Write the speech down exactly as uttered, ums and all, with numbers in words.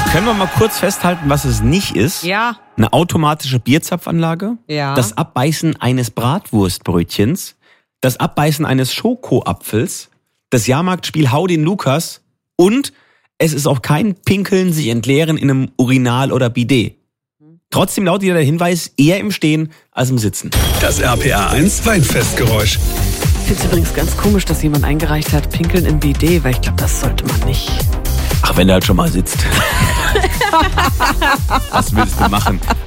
Können wir mal kurz festhalten, was es nicht ist? Ja. Eine automatische Bierzapfanlage, Ja. das Abbeißen eines Bratwurstbrötchens, das Abbeißen eines Schokoapfels, das Jahrmarktspiel Hau den Lukas und es ist auch kein Pinkeln, sich entleeren in einem Urinal oder Bidet. Trotzdem lautet der Hinweis eher im Stehen als im Sitzen. Das R P R eins Weinfestgeräusch. Ich finde es übrigens ganz komisch, dass jemand eingereicht hat, pinkeln im Bidet, weil ich glaube, das sollte man nicht. Ach, wenn du halt schon mal sitzt. Was willst du machen?